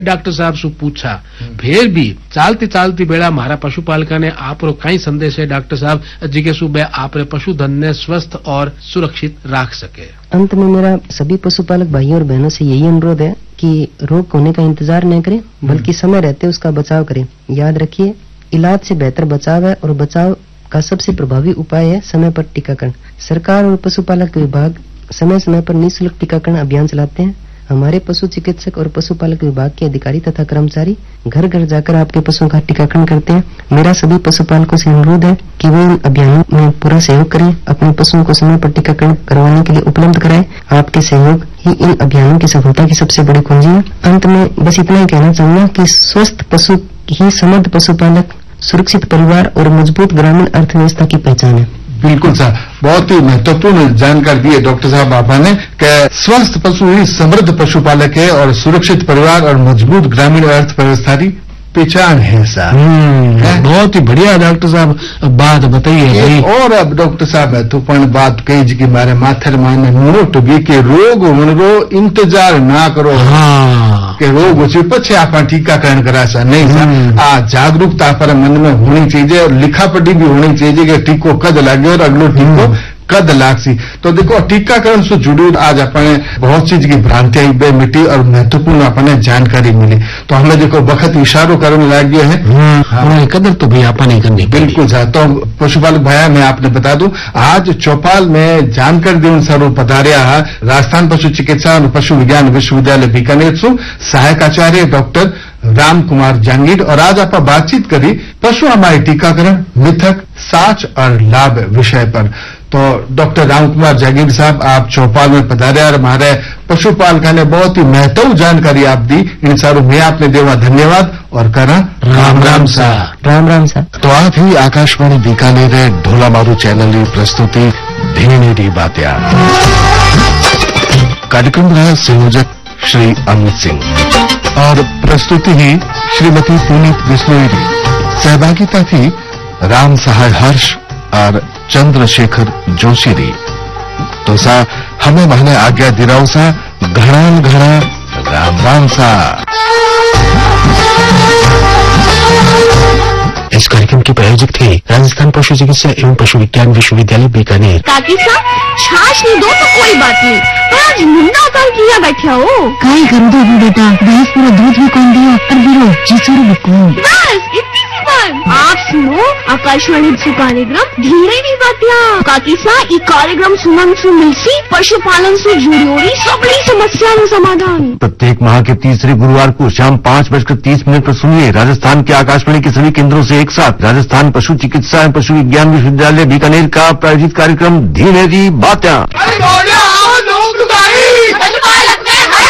Doctor साहब से पूछा फिर भी चालती चालती बेड़ा मारा पशुपालका ने आप कई संदेश है डॉक्टर साहब जिके सुबह आप पशुधन ने स्वस्थ और सुरक्षित रख सके। अंत में मेरा सभी पशुपालक भाइयों और बहनों से यही अनुरोध है कि रोग होने का इंतजार न करें बल्कि समय रहते उसका बचाव करें। याद रखिए इलाज से बेहतर बचाव है और बचाव का सबसे प्रभावी उपाय है समय पर टीकाकरण। सरकार और पशुपालक विभाग समय समय पर निःशुल्क टीकाकरण अभियान चलाते हैं। हमारे पशु चिकित्सक और पशुपालक विभाग के अधिकारी तथा कर्मचारी घर घर जाकर आपके पशुओं का टीकाकरण करते हैं। मेरा सभी पशुपालकों से अनुरोध है कि वे इन अभियानों में पूरा सहयोग करें, अपने पशुओं को समय पर टीकाकरण करवाने के लिए उपलब्ध कराएं। आपके सहयोग ही इन अभियानों की सफलता की सबसे बड़ी कुंजी है। अंत में बस इतना ही कहना चाहूंगा कि स्वस्थ पशु ही समृद्ध पशुपालक, सुरक्षित परिवार और मजबूत ग्रामीण अर्थव्यवस्था की पहचान है। बिल्कुल साहब, बहुत ही महत्वपूर्ण जानकारी दी है डॉक्टर साहब आपने कि स्वस्थ पशु ही समृद्ध पशुपालक है और सुरक्षित परिवार और मजबूत ग्रामीण अर्थव्यवस्था की पहचान है साहब। बहुत ही बढ़िया डॉक्टर साहब बात बताइए। और अब डॉक्टर साहब महत्वपूर्ण बात कही जी की मारे माथर माने नोट भी के रोग होने इंतजार ना करो। के रोग हो पछे आप टीकाकरण करा सा नहीं सा। आ जागरूकता पर मन में होनी चाहिए और लिखा पढ़ी भी होनी चाहिए कि टीको कद लगे और अगलो टीको कद लागसी। तो देखो टीकाकरण से जुड़ी आज अपने बहुत चीज की भ्रांतियां बे मिटी और महत्वपूर्ण अपने जानकारी मिली। तो हमें देखो वक्त इशारों करने लगे है कदर तो भी आपने करनी। बिल्कुल सर। तो पशुपालक भाई मैं आपने बता दूं आज चौपाल में जानकारी देने सर पधारिया राजस्थान पशु चिकित्सा और पशु विज्ञान विश्वविद्यालय बीकानेर से सहायक आचार्य डॉक्टर राम कुमार जांगीर। और आज आप बातचीत करी पशु हमारे टीकाकरण मिथक साच और लाभ विषय पर। तो डॉक्टर राम कुमार जागीर साहब आप चौपाल में पधारे और हमारे पशुपालका ने बहुत ही महत्वपूर्ण जानकारी आप दी। इन सारों में आपने देवा धन्यवाद और करा राम राम सा। राम राम सा। तो आप ही आकाशवाणी बीकानेर ढोला मारू चैनल की प्रस्तुति धीरेरी बात्या। कार्यक्रम रहा संयोजक श्री अमित सिंह और प्रस्तुति ही श्रीमती पुनीत बिश्नोई। सहभागिता थी राम सहाय हर्ष और चंद्रशेखर जोशी री। तो सा हमें माने आज्ञा दिराओ सा घना घना राम राम सा। इस कार्यक्रम के प्रायोजक थे राजस्थान पशु चिकित्सा एवं पशु विज्ञान विश्वविद्यालय बीकानेर। काकी साहब छाछ नहीं दो तो कोई बात नहीं, पर आज मुंडा उतार किया बैठा हो। काय कर दो बेटा, भैंस पूरा दूध भी कौन दिया और बिलो जिसुर बिकूं। बस इतनी सी बात। आप सुनो आकाशवाणी से कार्यक्रम धीरेरी बात्या। काकी साहब ये कार्यक्रम सुनन से मिलसी पशुपालन से जुड़ी हुई सबड़ी समस्या का समाधान। प्रत्येक माह के तीसरे गुरुवार को शाम 5:30 पर सुनिए राजस्थान के आकाशवाणी के सभी केंद्रों से एक साथ राजस्थान पशु चिकित्सा एवं पशु विज्ञान विश्वविद्यालय बीकानेर का प्रायोजित कार्यक्रम धीरेरी बात्या।